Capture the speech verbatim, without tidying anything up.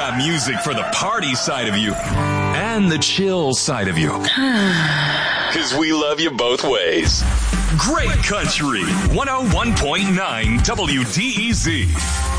got music for the party side of you and the chill side of you. Because we love you both ways. Great Country one oh one point nine W D E Z.